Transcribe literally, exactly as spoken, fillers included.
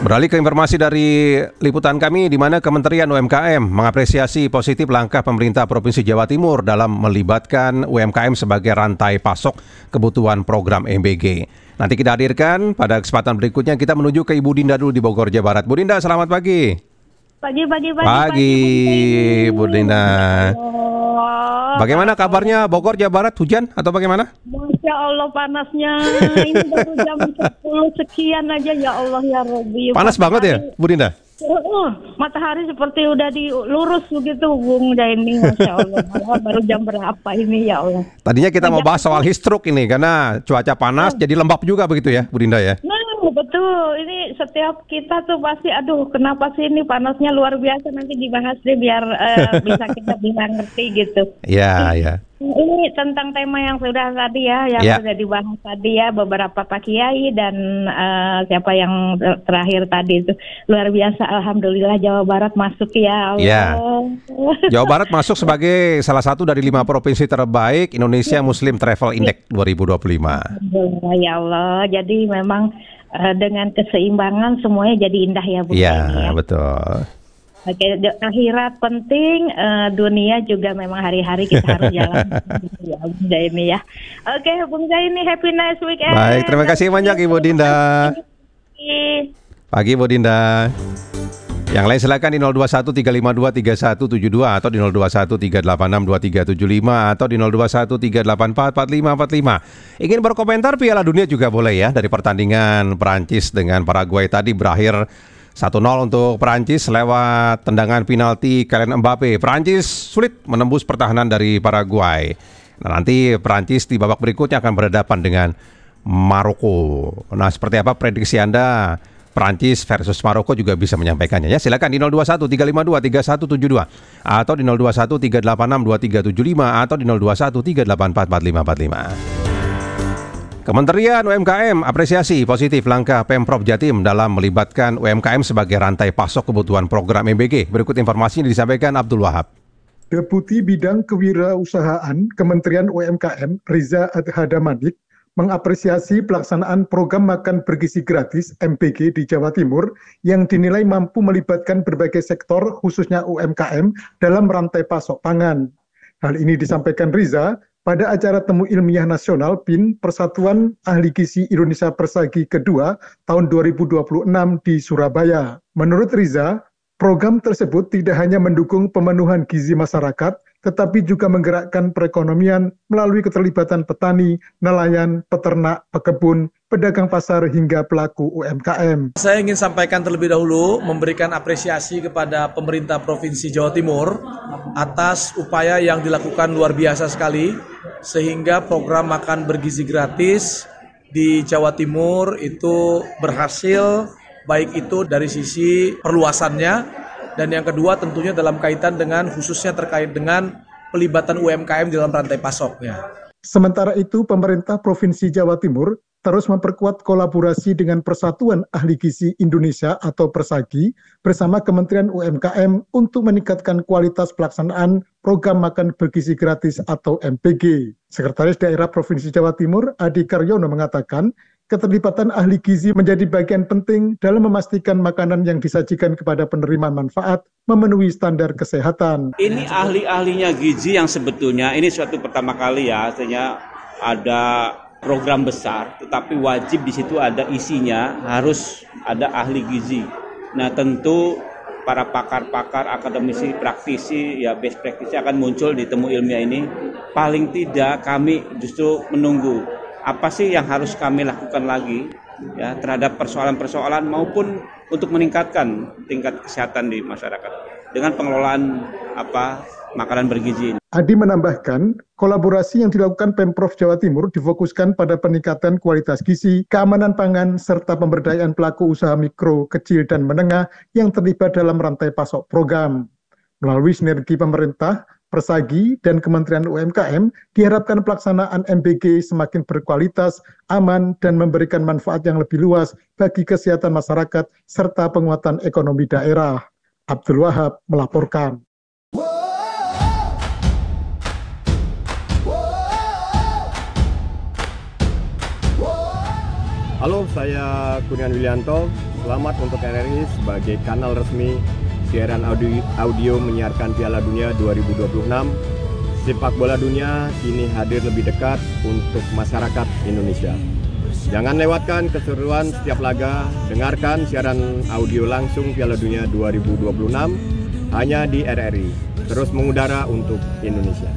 Beralih ke informasi dari liputan kami di mana Kementerian U M K M mengapresiasi positif langkah pemerintah Provinsi Jawa Timur dalam melibatkan U M K M sebagai rantai pasok kebutuhan program M B G. Nanti kita hadirkan pada kesempatan berikutnya. Kita menuju ke Ibu Dinda dulu di Bogor, Jawa Barat. Bu Dinda, selamat pagi. Pagi, pagi, pagi, Pagi, pagi, Bu Dinda. Bagaimana kabarnya Bogor, Jawa Barat? Hujan atau bagaimana? Masya Allah panasnya. Ini baru jam sepuluh sekian aja, ya Allah ya Robby. Panas banget ya, Bu Dinda? Uh, matahari seperti udah dilurus begitu, Bung Daini. Masya Allah. Malah baru jam berapa ini, ya Allah. Tadinya kita mau bahas soal heat stroke ini karena cuaca panas jadi lembab juga begitu ya, Bu Dinda ya? Nah, betul. Ini setiap kita tuh pasti, aduh, kenapa sih ini panasnya luar biasa. Nanti dibahas deh biar uh, bisa kita bisa ngerti gitu. Iya, iya. Ini tentang tema yang sudah tadi ya, yang ya. sudah dibahas tadi ya, beberapa Pak Kiai dan uh, siapa yang terakhir tadi itu. Luar biasa, Alhamdulillah Jawa Barat masuk ya Allah. Ya. Jawa Barat masuk sebagai salah satu dari lima provinsi terbaik Indonesia Muslim Travel Index dua ribu dua puluh lima. Alhamdulillah ya Allah, jadi memang uh, dengan keseimbangan semuanya jadi indah ya Bu. Iya, ya. Betul. Oke, akhirat penting, uh, dunia juga memang hari-hari kita harus jalan. Ya, Bunda ini ya. Oke, Bunda ini happy nice weekend. Baik, terima kasih banyak Ibu Dinda. Pagi Bu Dinda. Yang lain silakan di nol dua satu tiga lima dua tiga satu tujuh dua atau di nol dua satu tiga delapan enam dua tiga tujuh lima atau di nol dua satu tiga delapan empat empat lima empat lima. Ingin berkomentar Piala Dunia juga boleh ya, dari pertandingan Perancis dengan Paraguay tadi berakhir satu nol untuk Perancis lewat tendangan penalti Kylian Mbappe. Perancis sulit menembus pertahanan dari Paraguay. Nah, nanti Perancis di babak berikutnya akan berhadapan dengan Maroko. Nah, seperti apa prediksi Anda Perancis versus Maroko juga bisa menyampaikannya ya. Silakan di nol dua satu tiga lima dua tiga satu tujuh dua atau di nol dua satu tiga delapan enam dua tiga tujuh lima atau di nol dua satu tiga delapan empat empat lima empat lima. Kementerian U M K M apresiasi positif langkah Pemprov Jatim dalam melibatkan U M K M sebagai rantai pasok kebutuhan program M B G. Berikut informasi yang disampaikan Abdul Wahab. Deputi Bidang Kewirausahaan Kementerian U M K M Riza Adhadamanik mengapresiasi pelaksanaan program makan bergizi gratis M B G di Jawa Timur yang dinilai mampu melibatkan berbagai sektor khususnya U M K M dalam rantai pasok pangan. Hal ini disampaikan Riza pada acara Temu Ilmiah Nasional P I N Persatuan Ahli Gizi Indonesia Persagi kedua tahun dua ribu dua puluh enam di Surabaya. Menurut Riza, program tersebut tidak hanya mendukung pemenuhan gizi masyarakat, tetapi juga menggerakkan perekonomian melalui keterlibatan petani, nelayan, peternak, pekebun, pedagang pasar hingga pelaku U M K M. Saya ingin sampaikan terlebih dahulu memberikan apresiasi kepada pemerintah Provinsi Jawa Timur atas upaya yang dilakukan luar biasa sekali sehingga program makan bergizi gratis di Jawa Timur itu berhasil, baik itu dari sisi perluasannya dan yang kedua tentunya dalam kaitan dengan khususnya terkait dengan pelibatan U M K M dalam rantai pasoknya. Sementara itu, pemerintah Provinsi Jawa Timur terus memperkuat kolaborasi dengan Persatuan Ahli Gizi Indonesia atau Persagi bersama Kementerian U M K M untuk meningkatkan kualitas pelaksanaan program makan bergizi gratis atau M P G. Sekretaris Daerah Provinsi Jawa Timur Adi Karyono mengatakan, keterlibatan ahli gizi menjadi bagian penting dalam memastikan makanan yang disajikan kepada penerima manfaat memenuhi standar kesehatan. Ini ahli-ahlinya gizi yang sebetulnya ini suatu pertama kali ya, artinya ada program besar, tetapi wajib di situ ada isinya, harus ada ahli gizi. Nah tentu para pakar-pakar, akademisi, praktisi, ya best practice akan muncul di Temu Ilmiah ini. Paling tidak kami justru menunggu apa sih yang harus kami lakukan lagi ya terhadap persoalan-persoalan maupun untuk meningkatkan tingkat kesehatan di masyarakat dengan pengelolaan apa makanan bergizi ini. Adi menambahkan, kolaborasi yang dilakukan Pemprov Jawa Timur difokuskan pada peningkatan kualitas gizi, keamanan pangan, serta pemberdayaan pelaku usaha mikro, kecil, dan menengah yang terlibat dalam rantai pasok program. Melalui sinergi pemerintah, Persagi, dan Kementerian U M K M, diharapkan pelaksanaan M B G semakin berkualitas, aman, dan memberikan manfaat yang lebih luas bagi kesehatan masyarakat serta penguatan ekonomi daerah. Abdul Wahab melaporkan. Halo Halo, saya Kurniawan Willianto. Selamat untuk R R I sebagai kanal resmi siaran audio, audio menyiarkan Piala Dunia dua ribu dua puluh enam. Sepak bola dunia kini hadir lebih dekat untuk masyarakat Indonesia. Jangan lewatkan keseruan setiap laga. Dengarkan siaran audio langsung Piala Dunia dua ribu dua puluh enam hanya di R R I. Terus mengudara untuk Indonesia.